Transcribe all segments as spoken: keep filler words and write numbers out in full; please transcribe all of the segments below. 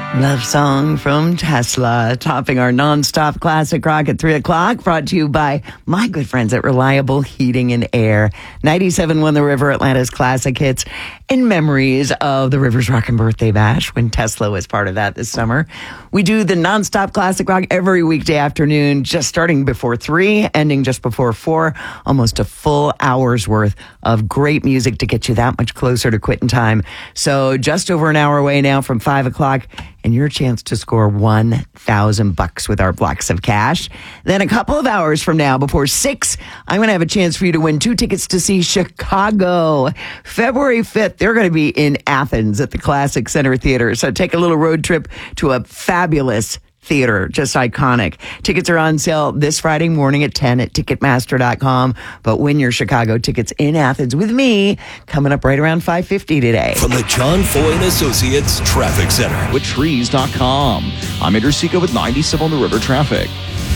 Love song from Tesla, topping our nonstop classic rock at three o'clock, brought to you by my good friends at Reliable Heating and Air. ninety-seven point one The River, Atlanta's classic hits in memories of the River's Rockin' Birthday Bash when Tesla was part of that this summer. We do the nonstop classic rock every weekday afternoon, just starting before three, ending just before four, almost a full hour's worth of great music to get you that much closer to quitting time. So just over an hour away now from five o'clock, and your chance to score one thousand bucks with our blocks of cash. Then a couple of hours from now, before six, I'm going to have a chance for you to win two tickets to see Chicago. February fifth, they're going to be in Athens at the Classic Center Theater. So take a little road trip to a fabulous theater, just iconic. Tickets are on sale this Friday morning at ten at Ticketmaster dot com. But win your Chicago tickets in Athens with me coming up right around five fifty today. From the John Foy and Associates Traffic Center. With trees dot com. I'm Andrew Seco with ninety-seven on the River traffic.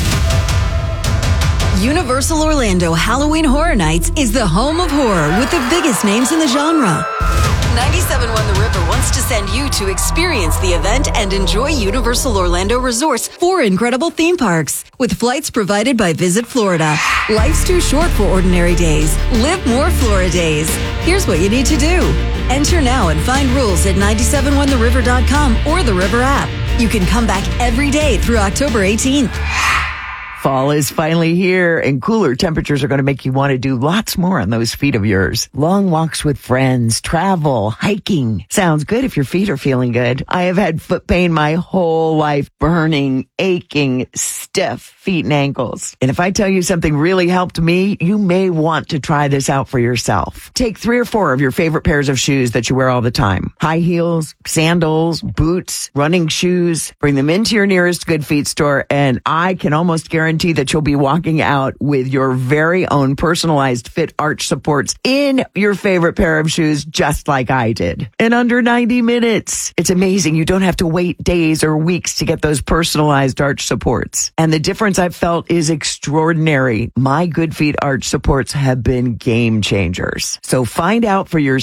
Universal Orlando Halloween Horror Nights is the home of horror with the biggest names in the genre. ninety-seven point one The River wants to send you to experience the event and enjoy Universal Orlando Resort's four incredible theme parks. With flights provided by Visit Florida. Life's too short for ordinary days. Live more Florida days. Here's what you need to do. Enter now and find rules at ninety-seven point one the river dot com or the River app. You can come back every day through October eighteenth. Fall is finally here, and cooler temperatures are going to make you want to do lots more on those feet of yours. Long walks with friends, travel, hiking. Sounds good if your feet are feeling good. I have had foot pain my whole life, burning, aching, stiff feet and ankles. And if I tell you something really helped me, you may want to try this out for yourself. Take three or four of your favorite pairs of shoes that you wear all the time. High heels, sandals, boots, running shoes. Bring them into your nearest Good Feet store, and I can almost guarantee that you'll be walking out with your very own personalized fit arch supports in your favorite pair of shoes, just like I did. In under ninety minutes. It's amazing. You don't have to wait days or weeks to get those personalized arch supports. And the difference I've felt is extraordinary. My Good Feet arch supports have been game changers. So find out for yourself